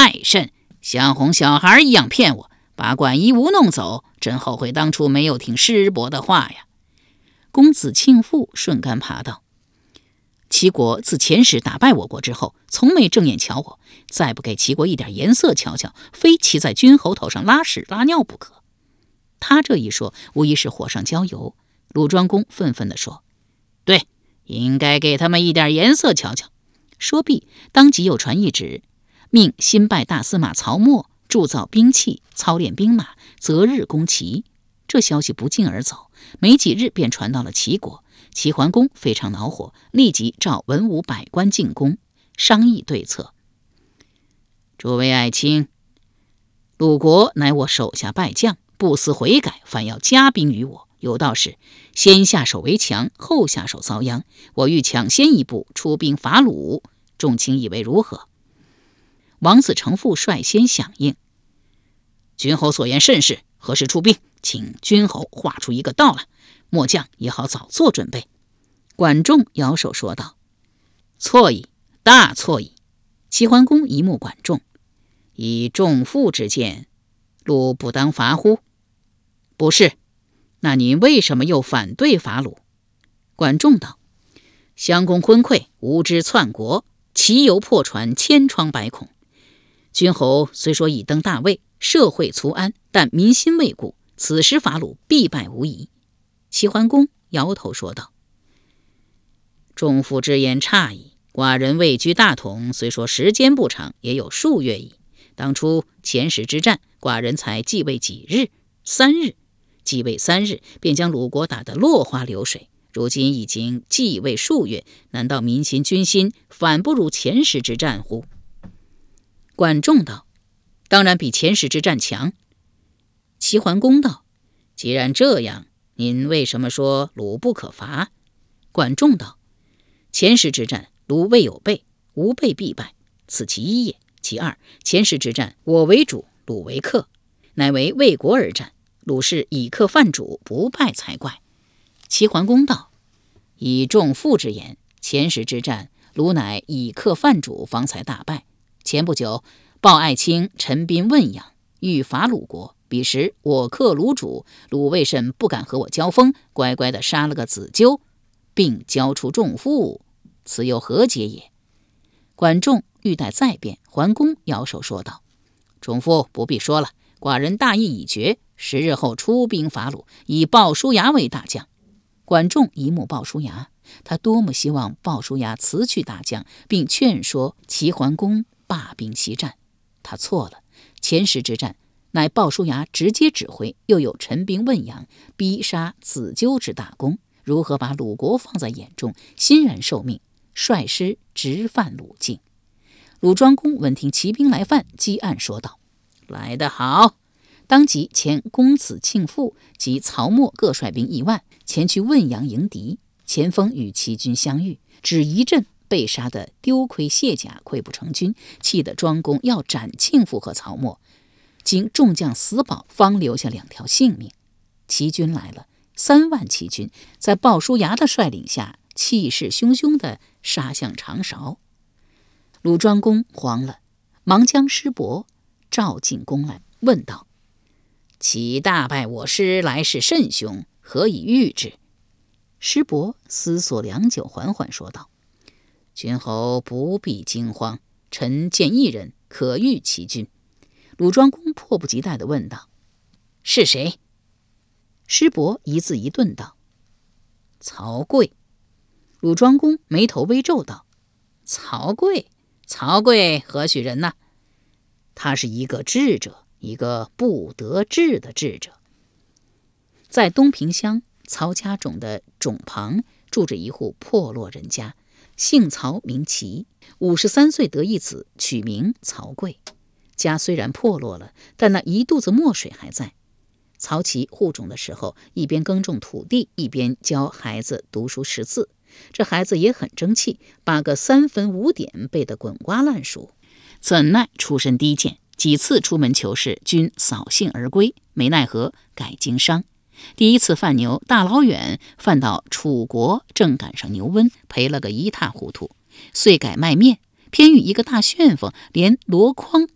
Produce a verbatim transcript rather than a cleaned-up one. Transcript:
太甚，像哄小孩一样骗我，把管夷吾弄走，真后悔当初没有听师伯的话呀。公子庆父顺杆爬道：齐国自前时打败我国之后，从没正眼瞧我，再不给齐国一点颜色瞧瞧，非骑在君侯头上拉屎拉尿不可。他这一说，无疑是火上浇油。鲁庄公愤愤地说：对，应该给他们一点颜色瞧瞧。说毕，当即又传一旨，命新拜大司马曹沫铸造兵器，操练兵马，择日攻齐。这消息不胫而走，没几日便传到了齐国。齐桓公非常恼火，立即召文武百官进宫，商议对策。诸位爱卿，鲁国乃我手下败将，不思悔改，反要加兵于我。有道是先下手为强，后下手遭殃。我欲抢先一步出兵伐鲁，众卿以为如何？王子成父率先响应：君侯所言甚是，何时出兵？请君侯画出一个道来，末将也好早做准备。管仲摇手说道：错矣，大错矣。齐桓公一目管仲：以仲父之见，鲁不当伐乎？不是。那你为什么又反对伐鲁？管仲道：襄公昏聩，无知篡国，其犹破船，千疮百孔。君侯虽说已登大位，社会粗安，但民心未固，此时伐鲁必败无疑。齐桓公摇头说道：仲父之言差矣，寡人位居大统，虽说时间不长，也有数月矣。当初前时之战，寡人才继位几日？三日。继位三日，便将鲁国打得落花流水。如今已经继位数月，难道民心军心反不如前时之战乎？管仲道：当然比前时之战强。齐桓公道：既然这样，您为什么说鲁不可伐？管仲道：前时之战，鲁未有备，无备必败，此其一也。其二，前时之战，我为主，鲁为客，乃为为国而战。鲁是以客犯主，不败才怪。齐桓公道：以仲父之言，前时之战，鲁乃以客犯主，方才大败。前不久，鲍爱卿陈兵问养，欲伐鲁国。彼时我克鲁主，鲁为甚不敢和我交锋，乖乖地杀了个子纠，并交出仲父，此又何解也？管仲欲待再辩，桓公摇手说道：仲父不必说了，寡人大义已决，十日后出兵伐鲁，以鲍叔牙为大将。管仲一目鲍叔牙，他多么希望鲍叔牙辞去大将，并劝说齐桓公罢兵息战。他错了，前时之战乃鲍叔牙直接指挥，又有陈兵问养，逼杀子纠之大功，如何把鲁国放在眼中，欣然受命，率师直犯鲁境。鲁庄公闻听齐兵来犯，击案说道：来得好！当即遣公子庆父及曹沫各率兵一万，前去汶阳迎敌。前锋与齐军相遇，只一阵被杀得丢盔卸甲，溃不成军，气得庄公要斩庆父和曹沫。经众将死保，方留下两条性命。齐军来了，三万齐军在鲍叔牙的率领下，气势汹汹地杀向长勺。鲁庄公慌了，忙将师伯召进宫来，问道：齐大败我师，来势甚凶，何以御之？师伯思索良久，缓缓说道：君侯不必惊慌，臣见一人可御齐军。鲁庄公迫不及待地问道：是谁？师伯一字一顿道：曹刿。鲁庄公眉头微皱道：曹刿？曹刿何许人呐？他是一个智者，一个不得志的智者。在东平乡曹家冢的冢旁住着一户破落人家，姓曹名齐，五十三岁得一子，取名曹刿。家虽然破落了，但那一肚子墨水还在。曹齐护冢的时候，一边耕种土地，一边教孩子读书识字。这孩子也很争气，把个三分五点背得滚瓜烂熟。怎奈出身低贱，几次出门求事，均扫兴而归，没奈何改经商。第一次贩牛，大老远贩到楚国，正赶上牛瘟，赔了个一塌糊涂，遂改卖面，偏遇一个大旋风，连箩筐